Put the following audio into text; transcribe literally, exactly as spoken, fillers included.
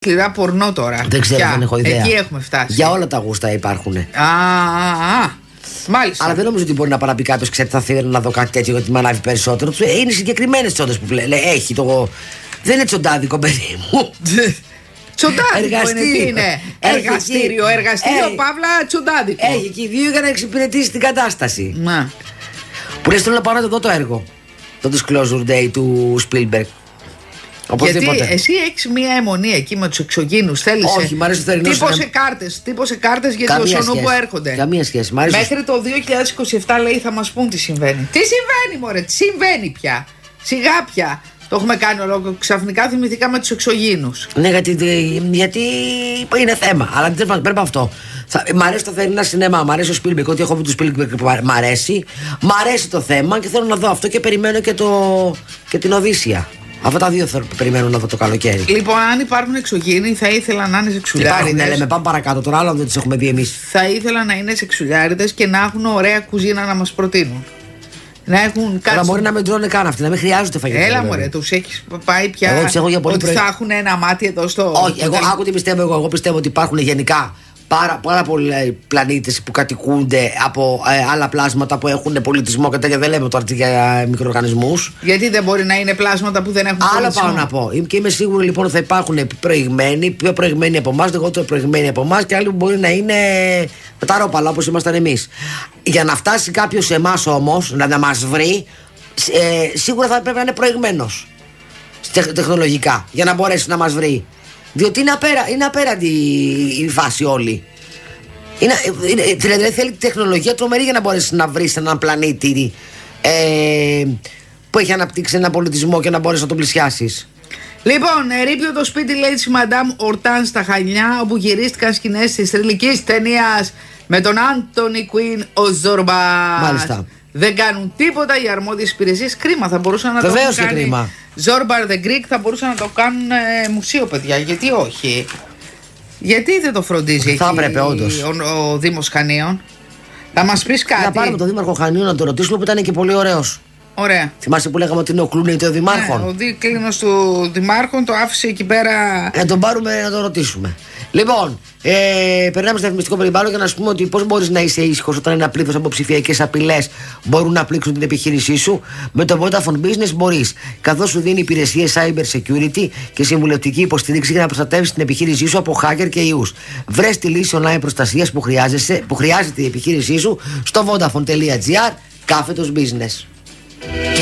Σκληρά πορνό τώρα. Δεν ξέρω, δεν έχω ιδέα. Εκεί έχουμε φτάσει. Για όλα τα γούστα υπάρχουν. Α, α, α. Μάλιστα. Αλλά δεν νομίζω ότι μπορεί να παραπεί κάποιο, ξέρετε, θα θέλει να δω κάτι τέτοιο γιατί με ανάβει περισσότερο. Είναι συγκεκριμένες τσόντες που λέει. Έχει το. Δεν είναι τσοντάδικο, παιδί μου. Τσοντάδικο είναι, τι είναι. Εργαστήριο, εργαστήριο, έχει, παύλα, τσοντάδικο. Έχει εκεί δύο για να εξυπηρετήσει την κατάσταση. Να. Που λες θέλω να πάω να το δω το έργο. Το Disclosure Day του Spielberg. Γιατί εσύ έχεις μία αιμονή εκεί με τους εξωγήινους. Θέλεις. Όχι, μ' αρέσει το θερινό σινεμά. σινεμά. κάρτες, τύπωσε κάρτες για το Σονούπο έρχονται. Καμία σχέση. Μέχρι το δύο χιλιάδες είκοσι επτά λέει θα μας πούν τι συμβαίνει. Τι συμβαίνει, μωρέ, τι συμβαίνει πια. Σιγά πια. Το έχουμε κάνει ολόκληρο. Ξαφνικά θυμηθήκαμε τους εξωγήινους. Ναι, γιατί, γιατί είναι θέμα. Αλλά δεν πρέπει από αυτό. Θα, μ' αρέσει το θερινά σινεμά, μ' αρέσει ο Spielberg. Ό,τι έχω πει του Spielberg μ' αρέσει. Μ' αρέσει το θέμα και θέλω να δω αυτό και περιμένω και, το, και την Οδύσσια. Αυτά τα δύο θέλω, περιμένω να δω το καλοκαίρι. Λοιπόν, αν υπάρχουν εξωγήινοι, θα ήθελα να είναι σεξουλιάριδες. Υπάρχουν, ναι, λέμε, πάμε παρακάτω. Τώρα άλλο δεν τις έχουμε δει εμείς. Θα ήθελα να είναι σεξουλιάριδες και να έχουν ωραία κουζίνα να μας προτείνουν. Να έχουν κάτι. Αλλά μπορεί να μην τρώνε καν αυτοί, να μην χρειάζονται φαγητό. Έλα, μωρέ, τους έχεις πάει πια. Εγώ τους έχω για πολύ ότι πρωί. θα έχουν ένα μάτι εδώ στο. Όχι, εγώ άκου τι πιστεύω εγώ. Εγώ πιστεύω ότι υπάρχουν γενικά πάρα, πάρα πολλοί πλανήτες που κατοικούνται από ε, άλλα πλάσματα που έχουν πολιτισμό και τέτοια. Δεν λέμε τώρα για μικροοργανισμούς. Γιατί δεν μπορεί να είναι πλάσματα που δεν έχουν Άλλο πολιτισμό. πάω να πω. Και είμαι σίγουρη λοιπόν ότι θα υπάρχουν προηγμένοι, πιο προηγμένοι από εμάς, λιγότερο προηγμένοι από εμάς και άλλοι που μπορεί να είναι με τα ρόπαλα όπως ήμασταν εμείς. Για να φτάσει κάποιος σε εμάς όμως, να, να μας βρει, ε, σίγουρα θα πρέπει να είναι προηγμένος τεχνολογικά για να μπορέσει να μας βρει. Διότι είναι, απέρα, είναι απέραντη η φάση όλη. Είναι, είναι, δηλαδή θέλει τεχνολογία τρομερή για να μπορέσει να βρει έναν πλανήτη ε, που έχει αναπτύξει ένα πολιτισμό και να μπορέσει να τον πλησιάσεις. Λοιπόν, ερείπιο το σπίτι, λέει, της Madame Ορτάν στα Χανιά, όπου γυρίστηκαν σκηνές της θρυλικής ταινίας με τον Άντονι Κουίν ο Ζόρμπας. Μάλιστα. Δεν κάνουν τίποτα οι αρμόδιες υπηρεσίες. Κρίμα, θα μπορούσαν να Βεβαίως το κάνουν. και κρίμα. Ζόρμπαρ the Greek θα μπορούσαν να το κάνουν ε, μουσείο, παιδιά. Γιατί όχι. Γιατί δεν το φροντίζει θα εκεί έπρεπε, όντως. ο, ο, ο Δήμος Χανίων. Θα μας πεις κάτι. Να πάρουμε τον Δήμαρχο Χανίων να τον ρωτήσουμε που ήταν και πολύ ωραίος. Ωραία. Θυμάσαι που λέγαμε ότι είναι ο Κλούνεϊ ο Δημάρχων. Ναι, ο δίκλινος του Δημάρχων το άφησε εκεί πέρα. Να τον πάρουμε να τον ρωτήσουμε. Λοιπόν, ε, περνάμε στο διαφημιστικό περιβάλλον για να σου πούμε ότι πώς μπορείς να είσαι ήσυχος όταν ένα πλήθος από ψηφιακές απειλές μπορούν να πλήξουν την επιχείρησή σου. Με το Vodafone Business μπορείς. Καθώς σου δίνει υπηρεσίες cyber security και συμβουλευτική υποστήριξη για να προστατεύεις την επιχείρησή σου από hacker και ιούς. Βρες τη λύση online προστασίας που, που χρειάζεται η επιχείρησή σου στο vodafone.gr κάθετος business.